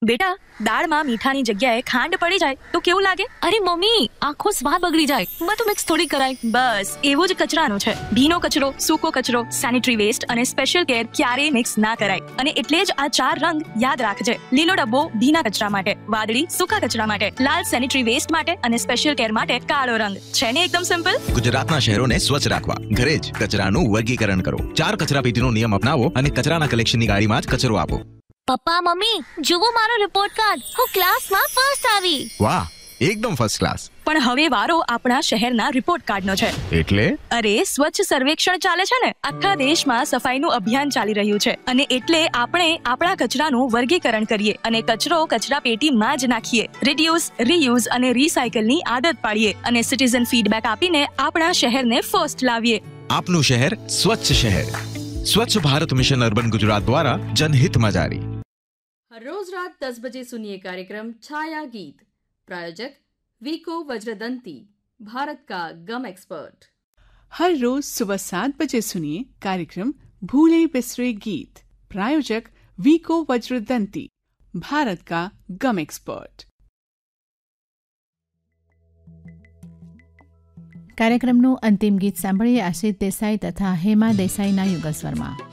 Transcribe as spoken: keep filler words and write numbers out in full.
બેટા, દાળમાં મીઠાની જગ્યાએ ખાંડ પડી જાય તો કેવું લાગે? અરે મમ્મી, આખો સ્વાદ બગડી જાય. બધું મિક્સ થોડી કરાય. બસ એવું જ કચરાનું છે. ભીનો કચરો, સૂકો કચરો, સેનિટરી વેસ્ટ અને સ્પેશિયલ કેર ક્યારેય મિક્સ ના કરાય. અને એટલે જ આ ચાર રંગ યાદ રાખજે. લીલો ડબ્બો ભીના કચરા માટે, વાદળી સૂકા કચરા માટે, લાલ સેનિટરી વેસ્ટ માટે અને સ્પેશિયલ કેર માટે કાળો રંગ. છે ને એકદમ સિમ્પલ? ગુજરાતના શહેરોને સ્વચ્છ રાખવા ઘરે જ કચરાનું વર્ગીકરણ કરો. ચાર કચરા પેટીનો નિયમ અપનાવો અને કચરાના કલેક્શનની ગાડીમાં જ કચરો આપો. પપ્પા મમ્મી, જુઓ મારો રિપોર્ટ કાર્ડ. હું ક્લાસમાં ફર્સ્ટ આવી. વાહ, એકદમ ફર્સ્ટ ક્લાસ. પણ હવે વારો આપણા શહેરના રિપોર્ટ કાર્ડનો છે. એટલે? અરે, સ્વચ્છ સર્વેક્ષણ ચાલે છે ને. આખા દેશમાં સફાઈનું અભિયાન ચાલી રહ્યું છે અને એટલે આપણે આપણા કચરાનું વર્ગીકરણ કરીએ અને કચરો કચરા પેટીમાં જ નાખીએ. રિડ્યુસ, રીયુઝ અને રીસાયકલની આદત પાડીએ અને સિટીઝન ફીડબેક આપીને આપણા શહેરને ફર્સ્ટ લાવીએ. આપનું શહેર સ્વચ્છ શહેર. સ્વચ્છ ભારત મિશન અર્બન ગુજરાત દ્વારા જનહિતમાં જારી. हर रोज रात दस बजे सुनिए कार्यक्रम छाया गीत. प्रायोजक वीको वज्रदंती, भारत का गम एक्सपर्ट. हर रोज सुबह सात बजे सुनिए कार्यक्रम भूले बिसरे गीत. प्रायोजक वीको वज्रदंती, भारत का गम एक्सपर्ट. કાર્યક્રમનું અંતિમ ગીત સાંભળીએ આશિષ દેસાઈ તથા હેમા દેસાઈના યુગલ સ્વરમાં.